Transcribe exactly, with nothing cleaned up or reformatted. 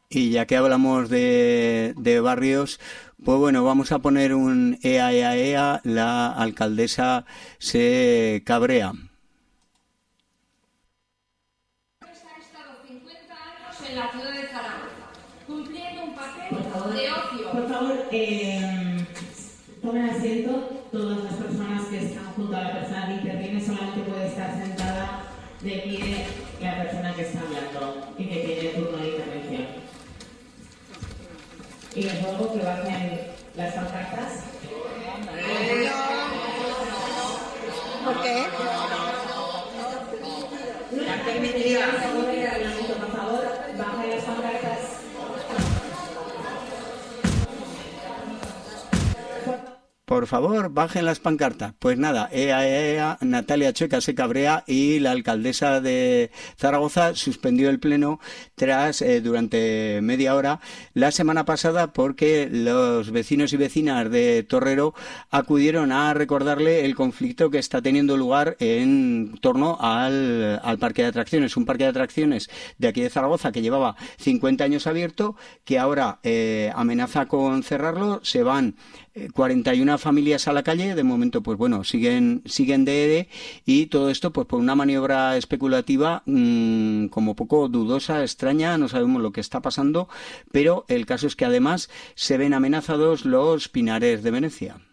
Y ya que hablamos de, de barrios, pues bueno, vamos a poner un ea, ea, ea, la alcaldesa se cabrea. Ha estado cincuenta años en la ciudad de Zaragoza, cumpliendo un papel por favor, de ocio. Por favor, eh, tomen asiento. Todas las personas que están junto a la persona que interviene solamente puede estar sentada de pie la persona que está hablando y que tiene turno de intervención. Y les ruego que bajen las pancartas. ¿Por qué? La permitida. Por favor, bajen las pancartas. Por favor, bajen las pancartas. Pues nada, ea, ea, ea, Natalia Chueca se cabrea y la alcaldesa de Zaragoza suspendió el pleno tras eh, durante media hora la semana pasada porque los vecinos y vecinas de Torrero acudieron a recordarle el conflicto que está teniendo lugar en torno al, al parque de atracciones, un parque de atracciones de aquí de Zaragoza que llevaba cincuenta años abierto, que ahora eh, amenaza con cerrarlo. Se van cuarenta y una familias a la calle, de momento pues bueno, siguen siguen de ere y todo esto pues por una maniobra especulativa mmm, como poco dudosa, extraña, no sabemos lo que está pasando, pero el caso es que además se ven amenazados los pinares de Venecia.